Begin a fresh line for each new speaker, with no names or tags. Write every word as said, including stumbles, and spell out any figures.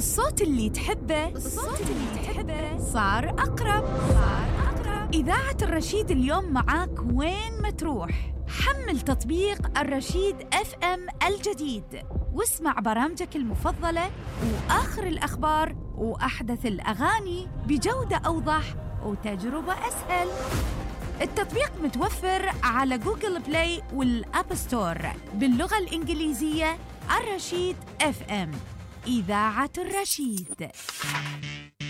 الصوت اللي تحبه الصوت اللي تحبه صار أقرب صار أقرب إذاعة الرشيد اليوم معاك وين ما تروح. حمل تطبيق الرشيد اف ام الجديد واسمع برامجك المفضلة وآخر الأخبار وأحدث الأغاني بجودة أوضح وتجربة أسهل. التطبيق متوفر على جوجل بلاي والأب ستور باللغة الإنجليزية. الرشيد اف ام، إذاعة الرشيد.